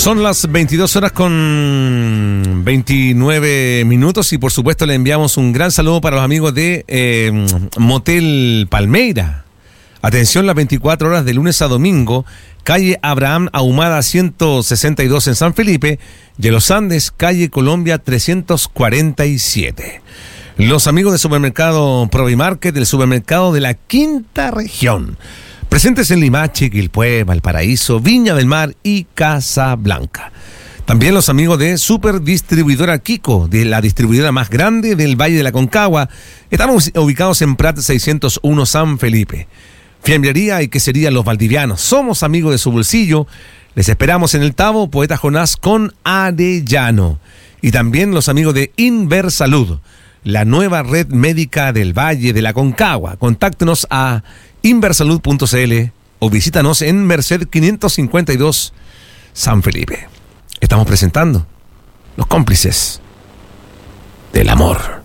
Son las 22 horas con 29 minutos y por supuesto le enviamos un gran saludo para los amigos de Motel Palmeira. Atención, las 24 horas de lunes a domingo, calle Abraham Ahumada 162 en San Felipe y en Los Andes, calle Colombia 347. Los amigos de Supermercado Provimarket, del supermercado de la Quinta Región. Presentes en Limache, Quilpué, Valparaíso, Viña del Mar y Casablanca. También los amigos de Superdistribuidora Kiko, de la distribuidora más grande del Valle de la Concagua. Estamos ubicados en Prat 601 San Felipe. Fiambrería y quesería Los Valdivianos. Somos amigos de su bolsillo. Les esperamos en el Tabo, Poeta Jonás con Arellano. Y también los amigos de Inversalud, la nueva red médica del Valle de la Concagua. Contáctenos a inversalud.cl o visítanos en Merced 552 San Felipe. Estamos presentando Los Cómplices del Amor.